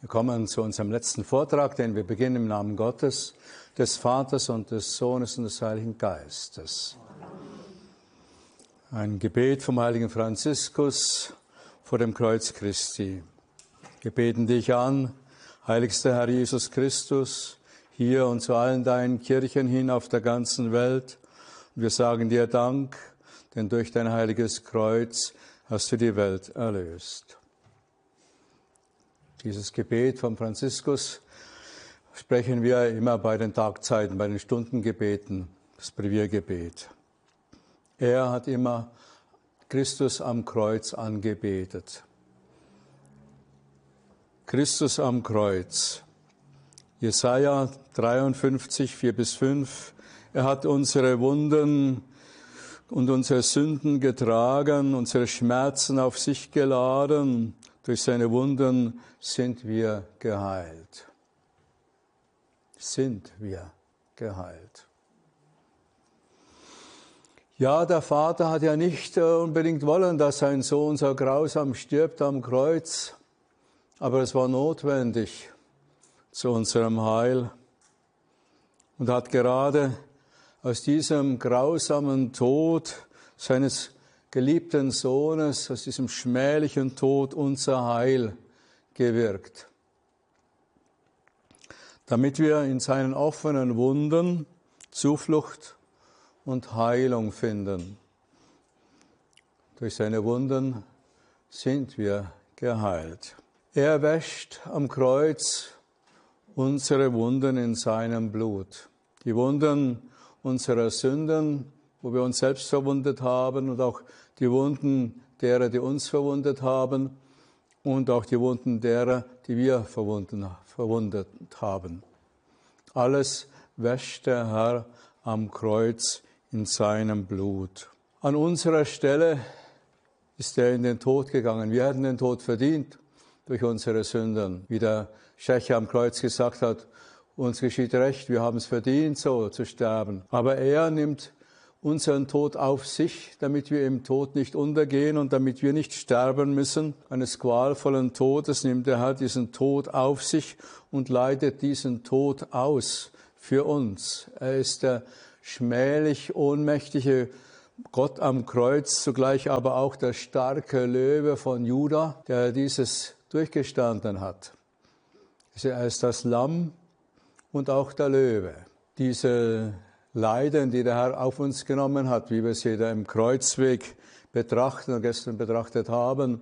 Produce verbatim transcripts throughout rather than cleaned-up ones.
Wir kommen zu unserem letzten Vortrag, den wir beginnen im Namen Gottes, des Vaters und des Sohnes und des Heiligen Geistes. Ein Gebet vom heiligen Franziskus vor dem Kreuz Christi. Wir beten dich an, heiligster Herr Jesus Christus, hier und zu allen deinen Kirchen hin auf der ganzen Welt. Und wir sagen dir Dank, denn durch dein heiliges Kreuz hast du die Welt erlöst. Dieses Gebet von Franziskus sprechen wir immer bei den Tagzeiten, bei den Stundengebeten, das Breviergebet. Er hat immer Christus am Kreuz angebetet. Christus am Kreuz. Jesaja dreiundfünfzig, vier bis fünf. Er hat unsere Wunden und unsere Sünden getragen, unsere Schmerzen auf sich geladen. Durch seine Wunden sind wir geheilt. Sind wir geheilt. Ja, der Vater hat ja nicht unbedingt wollen, dass sein Sohn so grausam stirbt am Kreuz, aber es war notwendig zu unserem Heil und hat gerade aus diesem grausamen Tod seines geliebten Sohnes, aus diesem schmählichen Tod unser Heil gewirkt. Damit wir in seinen offenen Wunden Zuflucht und Heilung finden. Durch seine Wunden sind wir geheilt. Er wäscht am Kreuz unsere Wunden in seinem Blut. Die Wunden unserer Sünden, wo wir uns selbst verwundet haben, und auch die Wunden derer, die uns verwundet haben, und auch die Wunden derer, die wir verwundet haben. Alles wäscht der Herr am Kreuz in seinem Blut. An unserer Stelle ist er in den Tod gegangen. Wir hätten den Tod verdient durch unsere Sünden. Wie der Schächer am Kreuz gesagt hat, uns geschieht recht, wir haben es verdient, so zu sterben. Aber er nimmt unseren Tod auf sich, damit wir im Tod nicht untergehen und damit wir nicht sterben müssen. Eines qualvollen Todes nimmt der Herr diesen Tod auf sich und leidet diesen Tod aus für uns. Er ist der schmählich ohnmächtige Gott am Kreuz, zugleich aber auch der starke Löwe von Juda, der dieses durchgestanden hat. Er ist das Lamm und auch der Löwe. Diese Leiden, die der Herr auf uns genommen hat, wie wir sie da im Kreuzweg betrachten und gestern betrachtet haben,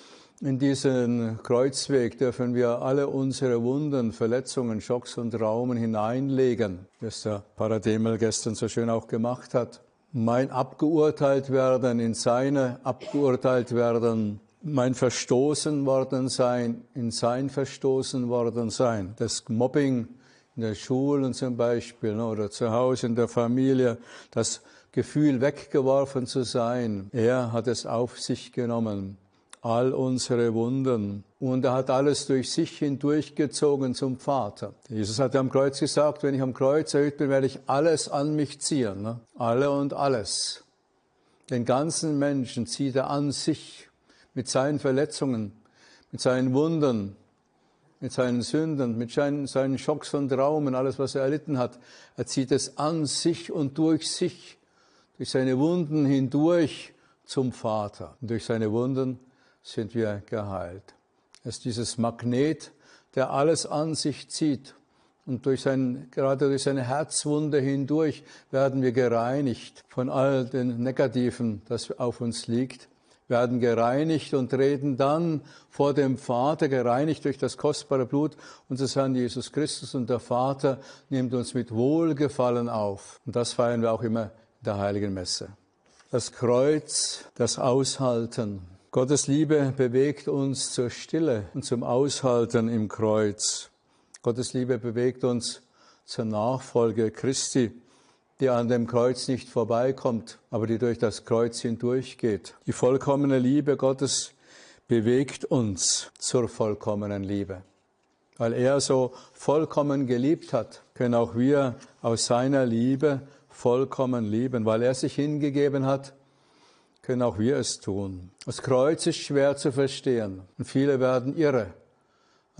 in diesen Kreuzweg dürfen wir alle unsere Wunden, Verletzungen, Schocks und Traumen hineinlegen, was der Parademel gestern so schön auch gemacht hat. Mein abgeurteilt werden, in seine abgeurteilt werden, mein verstoßen worden sein, in sein verstoßen worden sein. Das Mobbing in der Schule zum Beispiel oder zu Hause in der Familie, das Gefühl weggeworfen zu sein. Er hat es auf sich genommen, all unsere Wunden. Und er hat alles durch sich hindurchgezogen zum Vater. Jesus hat am Kreuz gesagt, wenn ich am Kreuz erhöht bin, werde ich alles an mich ziehen. Ne? Alle und alles. Den ganzen Menschen zieht er an sich mit seinen Verletzungen, mit seinen Wunden, mit seinen Sünden, mit seinen, seinen Schocks und Traumen, alles, was er erlitten hat. Er zieht es an sich und durch sich, durch seine Wunden hindurch zum Vater. Und durch seine Wunden sind wir geheilt. Er ist dieses Magnet, der alles an sich zieht. Und durch sein, gerade durch seine Herzwunde hindurch werden wir gereinigt von all den Negativen, das auf uns liegt. Werden gereinigt und treten dann vor dem Vater, gereinigt durch das kostbare Blut unseres Herrn Jesus Christus. Und der Vater nimmt uns mit Wohlgefallen auf. Und das feiern wir auch immer in der Heiligen Messe. Das Kreuz, das Aushalten. Gottes Liebe bewegt uns zur Stille und zum Aushalten im Kreuz. Gottes Liebe bewegt uns zur Nachfolge Christi, die an dem Kreuz nicht vorbeikommt, aber die durch das Kreuz hindurchgeht. Die vollkommene Liebe Gottes bewegt uns zur vollkommenen Liebe. Weil er so vollkommen geliebt hat, können auch wir aus seiner Liebe vollkommen lieben. Weil er sich hingegeben hat, können auch wir es tun. Das Kreuz ist schwer zu verstehen und viele werden irre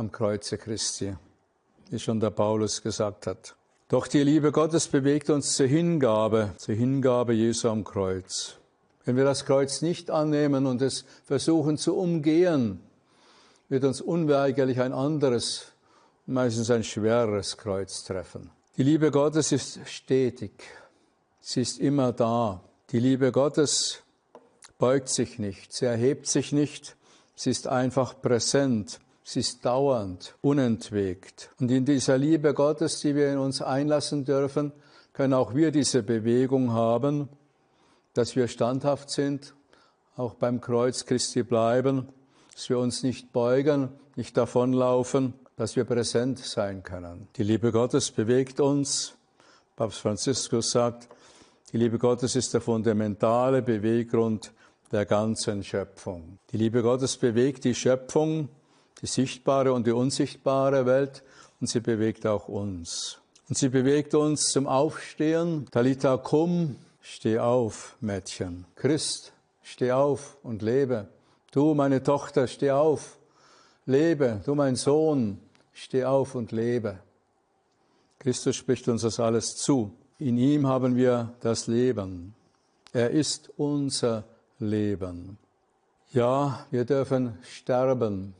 am Kreuze Christi, wie schon der Paulus gesagt hat. Doch die Liebe Gottes bewegt uns zur Hingabe, zur Hingabe Jesu am Kreuz. Wenn wir das Kreuz nicht annehmen und es versuchen zu umgehen, wird uns unweigerlich ein anderes, meistens ein schwereres Kreuz treffen. Die Liebe Gottes ist stetig, sie ist immer da. Die Liebe Gottes beugt sich nicht, sie erhebt sich nicht, sie ist einfach präsent, sie ist dauernd, unentwegt. Und in dieser Liebe Gottes, die wir in uns einlassen dürfen, können auch wir diese Bewegung haben, dass wir standhaft sind, auch beim Kreuz Christi bleiben, dass wir uns nicht beugen, nicht davonlaufen, dass wir präsent sein können. Die Liebe Gottes bewegt uns. Papst Franziskus sagt, die Liebe Gottes ist der fundamentale Beweggrund der ganzen Schöpfung. Die Liebe Gottes bewegt die Schöpfung, die sichtbare und die unsichtbare Welt, und sie bewegt auch uns. Und sie bewegt uns zum Aufstehen. Talita cum, steh auf, Mädchen. Christ, steh auf und lebe. Du, meine Tochter, steh auf, lebe. Du, mein Sohn, steh auf und lebe. Christus spricht uns das alles zu. In ihm haben wir das Leben. Er ist unser Leben. Ja, wir dürfen sterben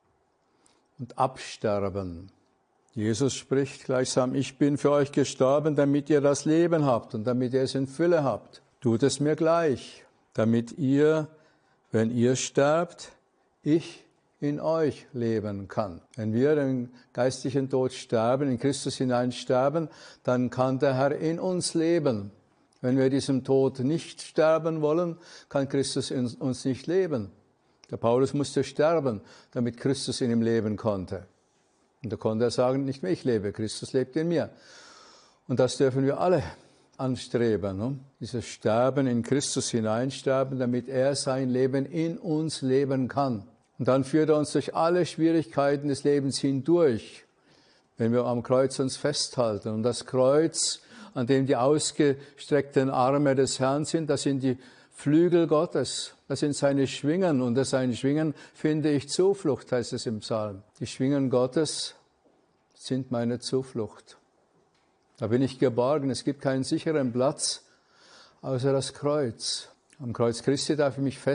und absterben. Jesus spricht gleichsam, ich bin für euch gestorben, damit ihr das Leben habt und damit ihr es in Fülle habt. Tut es mir gleich, damit ihr, wenn ihr sterbt, ich in euch leben kann. Wenn wir den geistlichen Tod sterben, in Christus hinein sterben, dann kann der Herr in uns leben. Wenn wir diesem Tod nicht sterben wollen, kann Christus in uns nicht leben. Der Paulus musste sterben, damit Christus in ihm leben konnte. Und da konnte er sagen, nicht mehr ich lebe, Christus lebt in mir. Und das dürfen wir alle anstreben, ne? Dieses Sterben in Christus hineinsterben, damit er sein Leben in uns leben kann. Und dann führt er uns durch alle Schwierigkeiten des Lebens hindurch, wenn wir am Kreuz uns festhalten. Und das Kreuz, an dem die ausgestreckten Arme des Herrn sind, das sind die Flügel Gottes, das sind seine Schwingen. Und das seine Schwingen finde ich Zuflucht, heißt es im Psalm. Die Schwingen Gottes sind meine Zuflucht. Da bin ich geborgen. Es gibt keinen sicheren Platz außer das Kreuz. Am Kreuz Christi darf ich mich festhalten.